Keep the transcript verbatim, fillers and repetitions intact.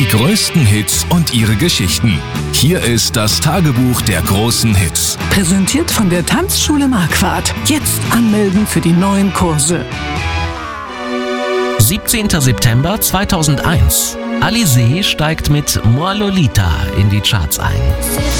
Die größten Hits und ihre Geschichten. Hier ist das Tagebuch der großen Hits. Präsentiert von der Tanzschule Marquardt. Jetzt anmelden für die neuen Kurse. siebzehnter September zweitausendeins. Alizée steigt mit Moi Lolita in die Charts ein.